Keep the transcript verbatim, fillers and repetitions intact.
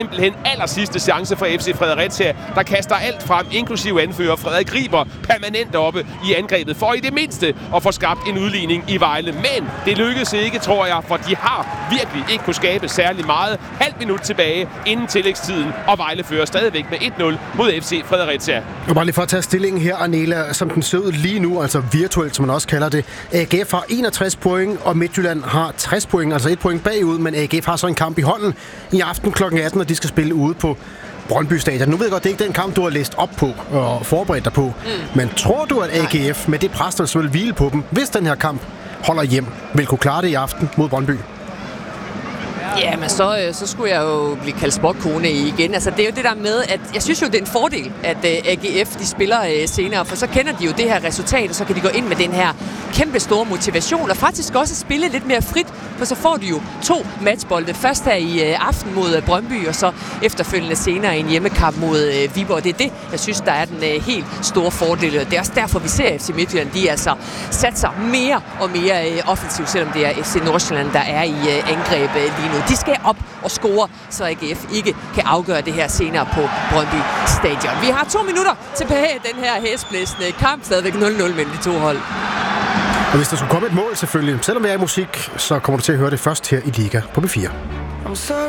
simpelthen aller sidste chance for F C Fredericia, der kaster alt frem, inklusive anfører Frederik Riber, permanent oppe i angrebet, for i det mindste at få skabt en udligning i Vejle. Men det lykkedes ikke, tror jeg, for de har virkelig ikke kunne skabe særlig meget. Halv minut tilbage inden tillægstiden, og Vejle fører stadigvæk med et nul mod F C Fredericia. Og bare lige for at tage stillingen her, Arnela, som den ser ud lige nu, altså virtuelt, som man også kalder det. A G F har enogtres point, og Midtjylland har tres point, altså et point bagud, men A G F har så en kamp i hånden i aften klokken atten, og de skal spille ude på Brøndby Stadion. Nu ved jeg godt, det er ikke den kamp, du har læst op på og forberedt dig på. Mm. Men tror du, at A G F med det pres, der vil hvile på dem, hvis den her kamp holder hjem, vil kunne klare det i aften mod Brøndby? Ja, men så, så skulle jeg jo blive kaldt sportkone igen. Altså, det er jo det der med, at jeg synes jo, det er en fordel, at uh, A G F de spiller uh, senere, for så kender de jo det her resultat, og så kan de gå ind med den her kæmpe store motivation, og faktisk også spille lidt mere frit, for så får de jo to matchbolde. Først her i uh, aften mod uh, Brøndby, og så efterfølgende senere en hjemmekamp mod uh, Viborg. Det er det, jeg synes, der er den uh, helt store fordel. Det er også derfor, vi ser F C Midtjylland, de altså satser mere og mere uh, offensivt, selvom det er F C Nordsjælland, der er i uh, angreb uh, lige nu. De skal op og score, så A G F ikke kan afgøre det her senere på Brøndby Stadion. Vi har to minutter tilbage i den her hæsblæsende kamp. Stadigvæk nul nul mellem de to hold. Og hvis der skulle komme et mål selvfølgelig, selvom vi er i musik, så kommer du til at høre det først her i Liga på B fire.